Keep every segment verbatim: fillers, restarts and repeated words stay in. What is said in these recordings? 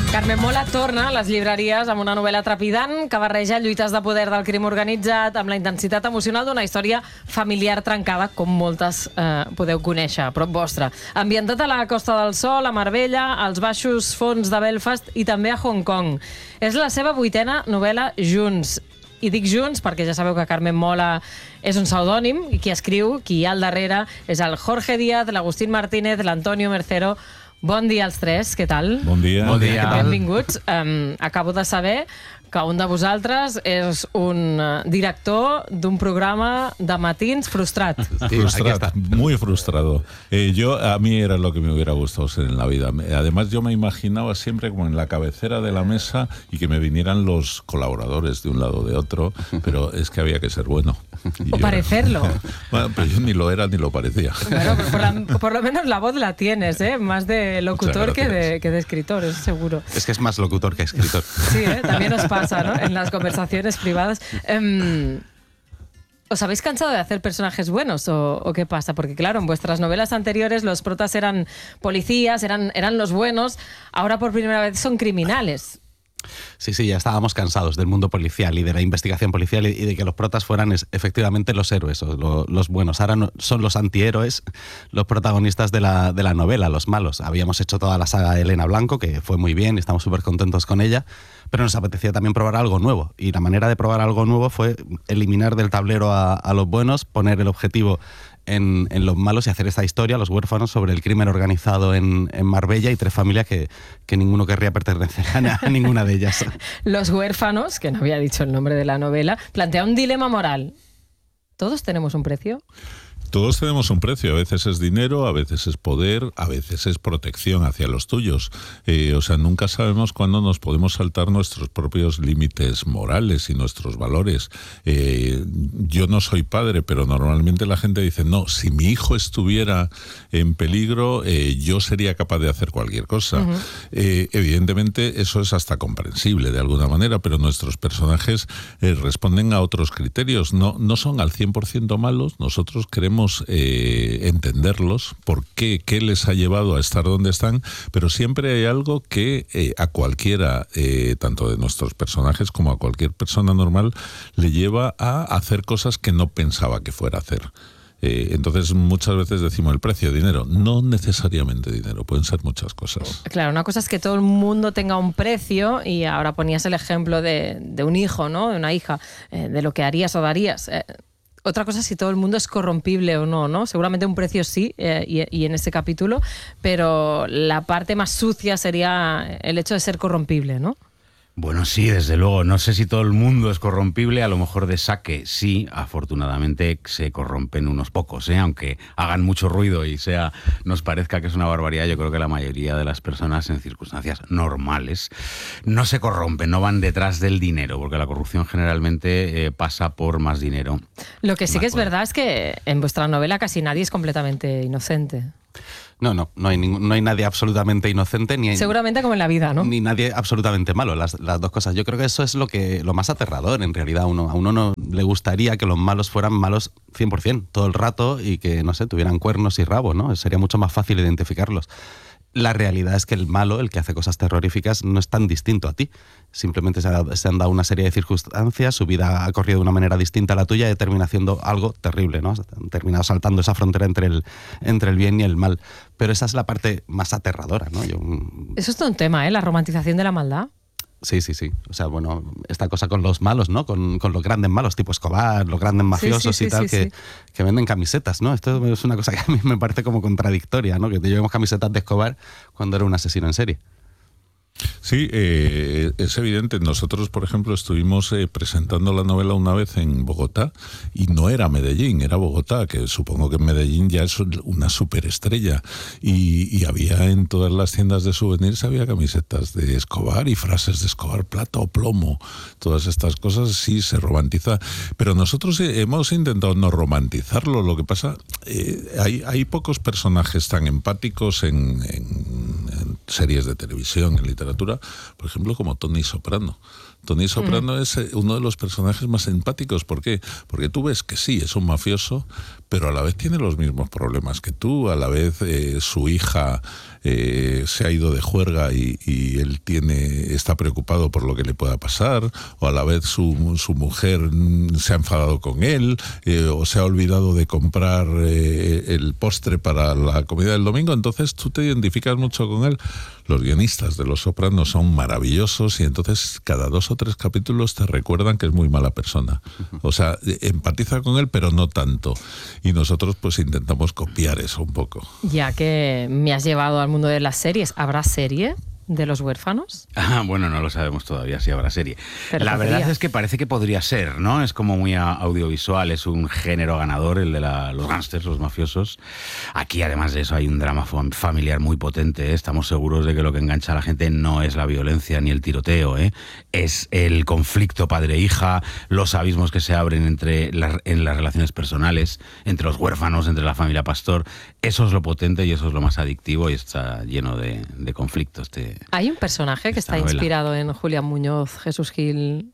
Carmen Mola torna a les llibreries amb una novel·la trepidant que barreja lluites de poder del crim organitzat amb la intensitat emocional d'una història familiar trencada, com moltes eh, podeu conèixer, a prop vostra. Ambientat a la Costa del Sol, a Marbella, als baixos fons de Belfast i també a Hong Kong. És la seva vuitena novel·la Junts. I dic Junts perquè ja sabeu que Carmen Mola és un pseudònim i qui escriu, qui hi ha al darrere, és el Jorge Díaz, l'Agustín Martínez, l'Antonio Mercero. Bon dia als tres, què tal? Bon dia. Bon dia. Benvinguts. Um, acabo de saber que un de vosaltres és un director d'un programa de matins frustrat. Sí, frustrat, muy frustrado. Eh, yo, a mí era lo que me hubiera gustado ser en la vida. Además, yo me imaginaba siempre como en la cabecera de la mesa y que me vinieran los colaboradores de un lado o de otro, pero es que había que ser bueno. Y o yo, parecerlo. Bueno, pero yo ni lo era ni lo parecía. Bueno, por, la, por lo menos la voz la tienes, ¿eh? Más de locutor que de, que de escritor, eso seguro. Es que es más locutor que escritor. Sí, ¿eh? También os pasa, ¿no? En las conversaciones privadas. Um, ¿Os habéis cansado de hacer personajes buenos o, o qué pasa? Porque claro, en vuestras novelas anteriores los protas eran policías, eran, eran los buenos, ahora por primera vez son criminales. Sí, sí, ya estábamos cansados del mundo policial y de la investigación policial y de que los protas fueran es, efectivamente los héroes o lo, los buenos. Ahora no, son los antihéroes los protagonistas de la, de la novela, los malos. Habíamos hecho toda la saga de Elena Blanco, que fue muy bien y estamos súper contentos con ella, pero nos apetecía también probar algo nuevo. Y la manera de probar algo nuevo fue eliminar del tablero a, a los buenos, poner el objetivo En, en los malos y hacer esta historia, Los huérfanos, sobre el crimen organizado en, en Marbella y tres familias que, que ninguno querría pertenecer a, a ninguna de ellas. Los huérfanos, que no había dicho el nombre de la novela, plantea un dilema moral. ¿Todos tenemos un precio? Todos tenemos un precio, a veces es dinero, a veces es poder, a veces es protección hacia los tuyos. Eh, o sea, nunca sabemos cuándo nos podemos saltar nuestros propios límites morales y nuestros valores. Eh, yo no soy padre, pero normalmente la gente dice, no, si mi hijo estuviera en peligro, eh, yo sería capaz de hacer cualquier cosa. Uh-huh. Eh, evidentemente eso es hasta comprensible de alguna manera, pero nuestros personajes eh, responden a otros criterios. No, no son al cien por ciento malos, nosotros queremos Eh, entenderlos, por qué, qué les ha llevado a estar donde están, pero siempre hay algo que eh, a cualquiera, eh, tanto de nuestros personajes como a cualquier persona normal, le lleva a hacer cosas que no pensaba que fuera a hacer. Eh, entonces muchas veces decimos el precio, dinero. No necesariamente dinero, pueden ser muchas cosas. Claro, una cosa es que todo el mundo tenga un precio y ahora ponías el ejemplo de, de un hijo, ¿no? De una hija, eh, de lo que harías o darías. Eh, Otra cosa es si todo el mundo es corrompible o no, ¿no? Seguramente un precio sí, eh, y, y en este capítulo, pero la parte más sucia sería el hecho de ser corrompible, ¿no? Bueno, sí, desde luego. No sé si todo el mundo es corrompible, a lo mejor de saque sí, afortunadamente se corrompen unos pocos, ¿eh? Aunque hagan mucho ruido y sea nos parezca que es una barbaridad, yo creo que la mayoría de las personas en circunstancias normales no se corrompen, no van detrás del dinero, porque la corrupción generalmente eh, pasa por más dinero. Lo que sí que es verdad es que en vuestra novela casi nadie es completamente inocente. No, no, no hay, ningún, no hay nadie absolutamente inocente. Ni hay, seguramente como en la vida, ¿no? Ni nadie absolutamente malo, las, las dos cosas. Yo creo que eso es lo que lo más aterrador, en realidad. A uno, a uno no le gustaría que los malos fueran malos cien por ciento, todo el rato, y que, no sé, tuvieran cuernos y rabo, ¿no? Sería mucho más fácil identificarlos. La realidad es que el malo, el que hace cosas terroríficas, no es tan distinto a ti. Simplemente se, ha, se han dado una serie de circunstancias, su vida ha corrido de una manera distinta a la tuya y termina haciendo algo terrible, ¿no? Han terminado saltando esa frontera entre el, entre el bien y el mal. Pero esa es la parte más aterradora, ¿no? Yo, Eso es todo un tema, ¿eh? La romantización de la maldad. Sí, sí, sí. O sea, bueno, esta cosa con los malos, ¿no? Con, con los grandes malos, tipo Escobar, los grandes mafiosos sí, sí, sí, y tal, sí, que, sí. que venden camisetas, ¿no? Esto es una cosa que a mí me parece como contradictoria, ¿no? Que te llevemos camisetas de Escobar cuando era un asesino en serie. Sí, eh, es evidente. Nosotros, por ejemplo, estuvimos eh, presentando la novela una vez en Bogotá y no era Medellín, era Bogotá, que supongo que Medellín ya es una superestrella. Y, y había en todas las tiendas de souvenirs, había camisetas de Escobar y frases de Escobar, plata o plomo. Todas estas cosas sí se romantiza. Pero nosotros hemos intentado no romantizarlo. Lo que pasa, eh, hay, hay pocos personajes tan empáticos en, en, en series de televisión, en literatura, por ejemplo, como Tony Soprano. Tony Soprano mm. es uno de los personajes más empáticos. ¿Por qué? Porque tú ves que sí, es un mafioso, pero a la vez tiene los mismos problemas que tú. A la vez eh, su hija eh, se ha ido de juerga y, y él tiene está preocupado por lo que le pueda pasar, o a la vez su, su mujer se ha enfadado con él, eh, o se ha olvidado de comprar eh, el postre para la comida del domingo. Entonces tú te identificas mucho con él. Los guionistas de Los Sopranos son maravillosos y entonces cada dos o tres capítulos te recuerdan que es muy mala persona. O sea, empatiza con él, pero no tanto. Y nosotros pues intentamos copiar eso un poco. Ya que me has llevado al mundo de las series, ¿habrá serie de Los Huérfanos? Ah, bueno, no lo sabemos todavía si habrá serie. Pero la podría. verdad es que parece que podría ser, ¿no? Es como muy audiovisual, es un género ganador, el de la, los gángsters, los mafiosos. Aquí, además de eso, hay un drama familiar muy potente, ¿eh? Estamos seguros de que lo que engancha a la gente no es la violencia ni el tiroteo, ¿eh? Es el conflicto padre-hija, los abismos que se abren entre las, en las relaciones personales, entre los huérfanos, entre la familia Pastor. Eso es lo potente y eso es lo más adictivo y está lleno de, de conflictos. Este, Hay un personaje que está novela. inspirado en Julián Muñoz, Jesús Gil.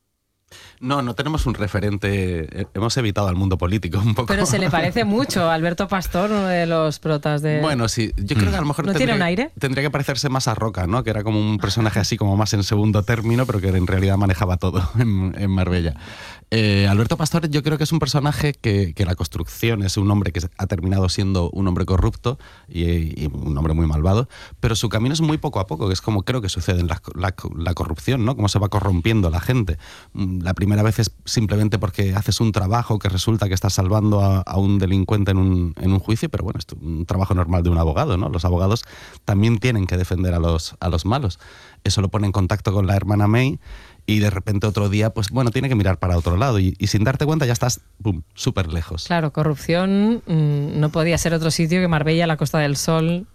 No, no tenemos un referente. Hemos evitado al mundo político un poco. Pero se le parece mucho a Alberto Pastor, uno de los protas de... Bueno, sí. Yo creo que a lo mejor ¿No tendría, tiene un aire? tendría que parecerse más a Roca, ¿no? Que era como un personaje así como más en segundo término, pero que en realidad manejaba todo en, en Marbella. Eh, Alberto Pastor yo creo que es un personaje que, que la construcción es un hombre que ha terminado siendo un hombre corrupto y, y un hombre muy malvado, pero su camino es muy poco a poco, que es como creo que sucede en la, la, la corrupción, ¿no? Cómo se va corrompiendo la gente. La primera vez es simplemente porque haces un trabajo que resulta que estás salvando a, a un delincuente en un, en un juicio, pero bueno, es un trabajo normal de un abogado, ¿no? Los abogados también tienen que defender a los, a los malos. Eso lo pone en contacto con la hermana May y de repente otro día, pues bueno, tiene que mirar para otro lado y, y sin darte cuenta ya estás, ¡pum!, súper lejos. Claro, corrupción mmm, no podía ser otro sitio que Marbella, la Costa del Sol.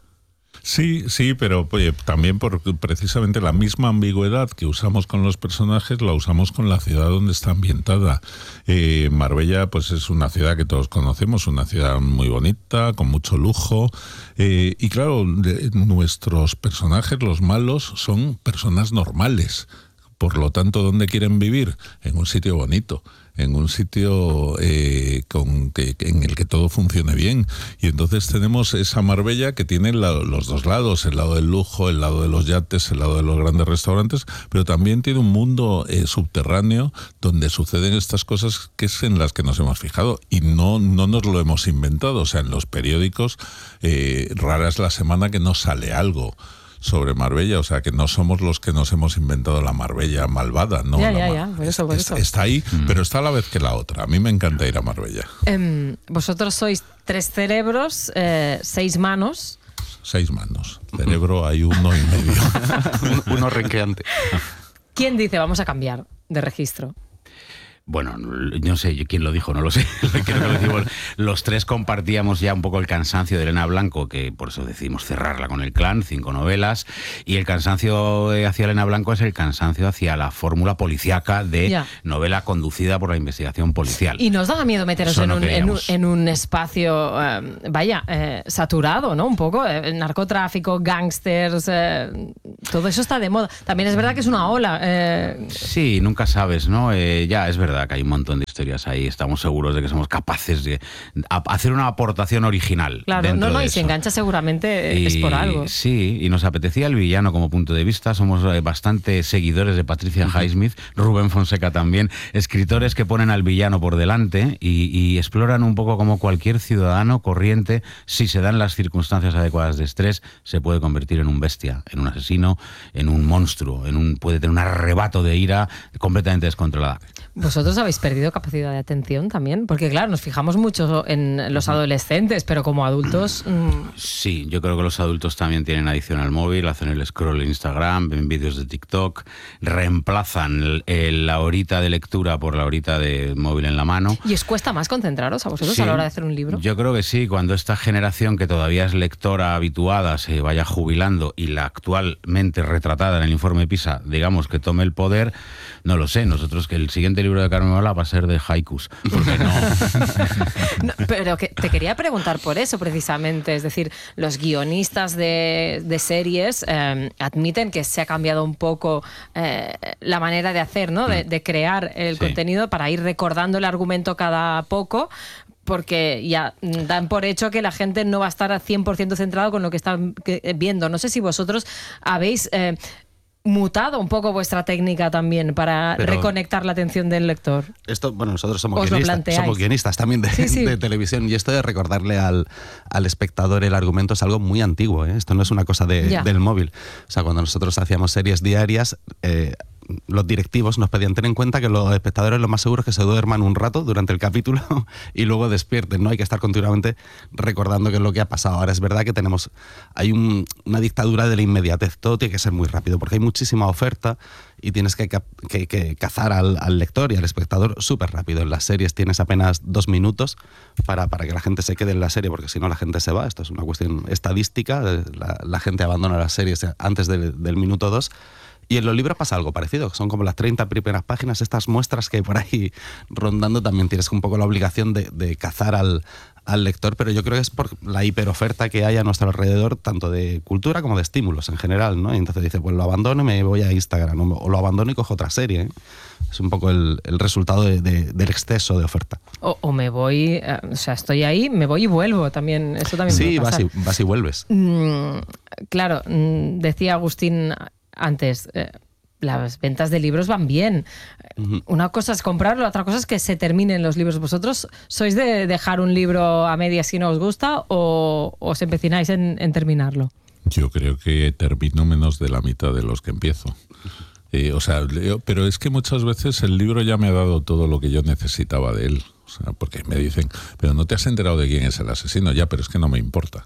Sí, sí, pero oye, también por precisamente la misma ambigüedad que usamos con los personajes, la usamos con la ciudad donde está ambientada. Eh, Marbella, pues es una ciudad que todos conocemos, una ciudad muy bonita, con mucho lujo. Eh, y claro, de, nuestros personajes, los malos, son personas normales. Por lo tanto, ¿dónde quieren vivir? En un sitio bonito, en un sitio eh, con que, en el que todo funcione bien. Y entonces tenemos esa Marbella que tiene la, los dos lados, el lado del lujo, el lado de los yates, el lado de los grandes restaurantes, pero también tiene un mundo eh, subterráneo donde suceden estas cosas que es en las que nos hemos fijado y no, no nos lo hemos inventado. O sea, en los periódicos eh, rara es la semana que no sale algo sobre Marbella, o sea que no somos los que nos hemos inventado la Marbella malvada, ¿no? Ya, la ya, mar... ya, por eso, por está, eso. está ahí, mm. pero está a la vez que la otra. A mí me encanta ir a Marbella. Eh, vosotros sois tres cerebros, eh, seis manos. Seis manos. Cerebro hay uno y medio. Uno renqueante. ¿Quién dice vamos a cambiar de registro? Bueno, no sé quién lo dijo, no lo sé. Creo que lo decimos. Los tres compartíamos ya un poco el cansancio de Elena Blanco, que por eso decidimos cerrarla con El Clan, cinco novelas, y el cansancio hacia Elena Blanco es el cansancio hacia la fórmula policíaca de ya. novela conducida por la investigación policial. Y nos daba miedo meteros en, no un, en, un, en un espacio, eh, vaya, eh, saturado, ¿no? Un poco, eh, narcotráfico, gángsters, eh, todo eso está de moda. También es verdad que es una ola. Eh. Sí, nunca sabes, ¿no? Eh, ya, es verdad que hay un montón de historias ahí. Estamos seguros de que somos capaces de hacer una aportación original. Claro, no, no, y eso. se engancha seguramente y, es por algo. Sí, y nos apetecía el villano como punto de vista. Somos eh, bastante seguidores de Patricia uh-huh. Highsmith, Rubén Fonseca también, escritores que ponen al villano por delante y, y exploran un poco como cualquier ciudadano corriente, si se dan las circunstancias adecuadas de estrés, se puede convertir en un bestia, en un asesino, en un monstruo, en un puede tener un arrebato de ira completamente descontrolada. ¿Vosotros habéis perdido capacidad de atención también? Porque claro, nos fijamos mucho en los adolescentes, pero como adultos... Mmm... Sí, yo creo que los adultos también tienen adicción al móvil, hacen el scroll en Instagram, ven vídeos de TikTok, reemplazan el, el, la horita de lectura por la horita de móvil en la mano. ¿Y os cuesta más concentraros a vosotros sí, a la hora de hacer un libro? Yo creo que sí, cuando esta generación que todavía es lectora habituada se vaya jubilando y la actualmente fielmente retratada en el informe PISA, digamos, que tome el poder, no lo sé. Nosotros que el siguiente libro de Carmen Mola va a ser de haikus, porque no... no pero que te quería preguntar por eso precisamente, es decir, los guionistas de, de series eh, admiten que se ha cambiado un poco eh, la manera de hacer, ¿no? De, de crear el Sí. contenido para ir recordando el argumento cada poco, porque ya dan por hecho que la gente no va a estar al cien por ciento centrado con lo que están viendo. No sé si vosotros habéis eh, mutado un poco vuestra técnica también para Pero reconectar la atención del lector. Esto, bueno, nosotros somos ¿Os lo guionistas, planteáis? somos guionistas también de, Sí, sí. de televisión, y esto de recordarle al, al espectador el argumento es algo muy antiguo, ¿eh? Esto no es una cosa de, Ya. del móvil. O sea, cuando nosotros hacíamos series diarias, eh, los directivos nos pedían tener en cuenta que los espectadores lo más seguro es que se duerman un rato durante el capítulo y luego despierten, ¿no? Hay que estar continuamente recordando qué es lo que ha pasado. Ahora es verdad que tenemos, hay un- una dictadura de la inmediatez, todo tiene que ser muy rápido porque hay muchísima oferta y tienes que, ca- que- que cazar al, al lector y al espectador súper rápido. En las series tienes apenas dos minutos para, para que la gente se quede en la serie, porque si no la gente se va. Esto es una cuestión estadística, la, la gente abandona las series antes del, del minuto dos. Y en los libros pasa algo parecido, son como las treinta primeras páginas, estas muestras que hay por ahí rondando, también tienes un poco la obligación de, de cazar al, al lector, pero yo creo que es por la hiperoferta que hay a nuestro alrededor, tanto de cultura como de estímulos en general, ¿no? Y entonces dices, pues lo abandono y me voy a Instagram, o lo abandono y cojo otra serie, ¿eh? Es un poco el, el resultado de, de, del exceso de oferta. O, o me voy, eh, o sea, estoy ahí, me voy y vuelvo también. Eso también Sí, puede vas pasar. y, vas y vuelves. Mm, claro, mm, decía Agustín antes, eh, las ventas de libros van bien. Ujú. Una cosa es comprarlo, otra cosa es que se terminen los libros. ¿Vosotros sois de dejar un libro a medias si no os gusta o os empecináis en, en terminarlo? Yo creo que termino menos de la mitad de los que empiezo. Eh, o sea, leo, pero es que muchas veces el libro ya me ha dado todo lo que yo necesitaba de él. O sea, porque me dicen, pero no te has enterado de quién es el asesino. Ya, pero es que no me importa.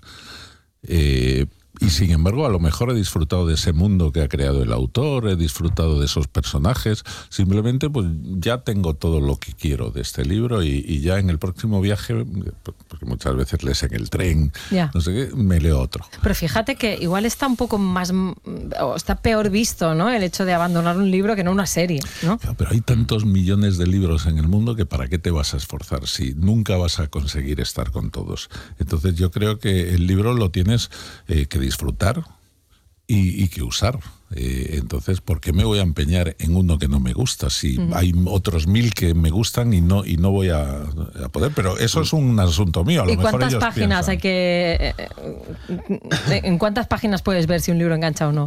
Eh, y sin embargo, a lo mejor he disfrutado de ese mundo que ha creado el autor, he disfrutado de esos personajes. Simplemente, pues ya tengo todo lo que quiero de este libro y, y ya en el próximo viaje, porque muchas veces lees en el tren, Ya. no sé qué, me leo otro. Pero fíjate que igual está un poco más, o está peor visto, ¿no? El hecho de abandonar un libro que no una serie, ¿no? Ya, pero hay tantos millones de libros en el mundo que ¿para qué te vas a esforzar si nunca vas a conseguir estar con todos? Entonces yo creo que el libro lo tienes eh, que disfrutar y, y que usar. Eh, entonces, ¿por qué me voy a empeñar en uno que no me gusta? Si uh-huh. hay otros mil que me gustan y no y no voy a, a poder. Pero eso es un asunto mío. A lo ¿Y mejor cuántas ellos páginas piensan. hay que... ¿En cuántas páginas puedes ver si un libro engancha o no?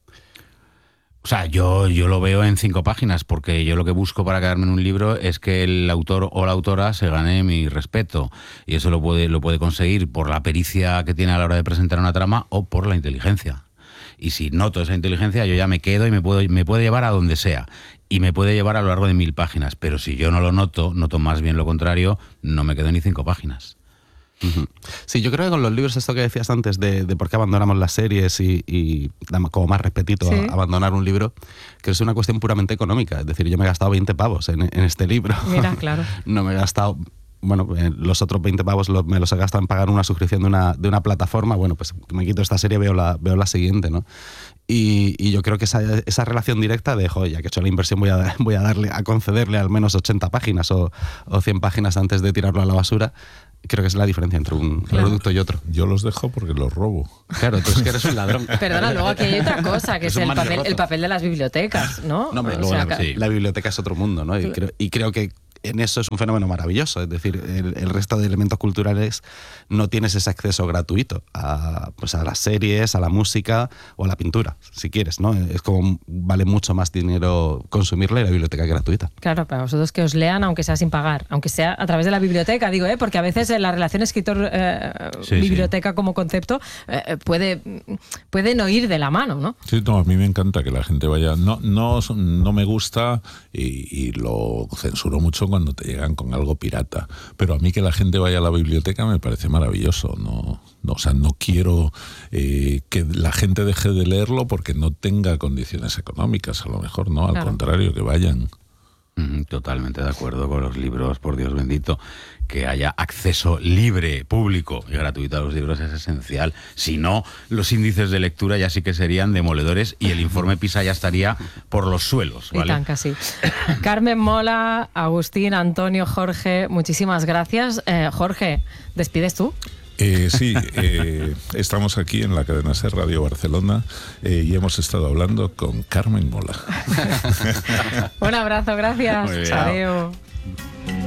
O sea, yo, yo lo veo en cinco páginas, porque yo lo que busco para quedarme en un libro es que el autor o la autora se gane mi respeto. Y eso lo puede, lo puede conseguir por la pericia que tiene a la hora de presentar una trama o por la inteligencia. Y si noto esa inteligencia, yo ya me quedo y me, puedo, me puede llevar a donde sea. Y me puede llevar a lo largo de mil páginas. Pero si yo no lo noto, noto más bien lo contrario, no me quedo ni cinco páginas. Uh-huh. Sí, yo creo que con los libros, esto que decías antes de, de por qué abandonamos las series y, y como más respetito sí. a abandonar un libro, que es una cuestión puramente económica. Es decir, yo me he gastado veinte pavos en, en este libro. Mira, claro. No me he gastado... Bueno, eh, los otros veinte pavos los, me los he gastado en pagar una suscripción de una, de una plataforma. Bueno, pues me quito esta serie, veo la, veo la siguiente, ¿no? Y, y yo creo que esa, esa relación directa de, joder, ya que he hecho la inversión, voy a, voy a darle, a concederle al menos ochenta páginas o, o cien páginas antes de tirarlo a la basura. Creo que es la diferencia entre un claro. producto y otro. Yo los dejo porque los robo. Claro, tú es que eres un ladrón. Perdona, luego aquí hay otra cosa, que es, es el papel, el papel de las bibliotecas, ¿no? No, hombre, o luego sea, la, sí. la biblioteca es otro mundo, ¿no? Y creo, y creo que en eso es un fenómeno maravilloso. Es decir, el, el resto de elementos culturales no tienes ese acceso gratuito a, pues a las series, a la música o a la pintura, si quieres, ¿no? Es como vale mucho más dinero consumirla y la biblioteca gratuita. Claro, para vosotros que os lean, aunque sea sin pagar, aunque sea a través de la biblioteca, digo, ¿eh? Porque a veces la relación escritor-biblioteca eh, sí, sí. como concepto eh, puede, puede no ir de la mano, ¿no? Sí, no, a mí me encanta que la gente vaya. No, no, no me gusta y, y lo censuro mucho cuando te llegan con algo pirata, pero a mí que la gente vaya a la biblioteca me parece maravilloso. No, no, o sea, no quiero eh, que la gente deje de leerlo porque no tenga condiciones económicas, a lo mejor no, al claro. contrario, que vayan. Totalmente de acuerdo con los libros, por Dios bendito. Que haya acceso libre, público y gratuito a los libros es esencial. Si no, los índices de lectura ya sí que serían demoledores y el informe PISA ya estaría por los suelos, ¿vale? Y tan casi. Carmen Mola, Agustín, Antonio, Jorge, muchísimas gracias. Eh, Jorge, ¿despides tú? Eh, sí, eh, estamos aquí en la cadena SER Radio Barcelona eh, y hemos estado hablando con Carmen Mola. Un abrazo, gracias. Muy bien. Adiós.